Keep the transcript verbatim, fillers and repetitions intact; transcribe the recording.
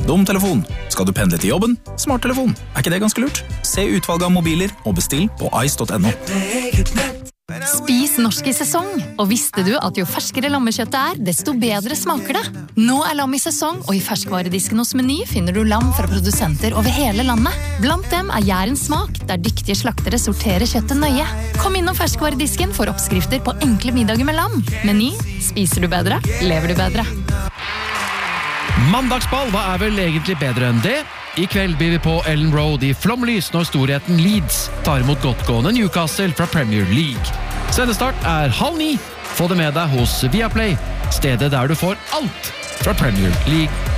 Dum telefon. Skal du pendle til jobben? Smarttelefon. Er ikke det ganske lurt? Se utvalget av mobiler og bestill på ice dot no. Spis norsk i sesong. Og visste du at jo ferskere lammekjøttet er, desto bedre smaker det? Nå er lam i sesong, og i ferskvaredisken hos Meny finner du lam fra produsenter over hele landet. Blant dem er Jærens smak, der dyktige slaktere sorterer kjøttet nøye. Kom innom ferskvaredisken for oppskrifter på enkle middager med lam. Meny, spiser du bedre, lever du bedre. Mandagsball, hva er vel egentlig bedre enn det? I kveld blir vi på Ellen Road i flomlys når storheten Leeds tar imot godtgående Newcastle fra Premier League. Sendestart er halv ni. Få det med deg hos Viaplay, stedet der du får alt fra Premier League.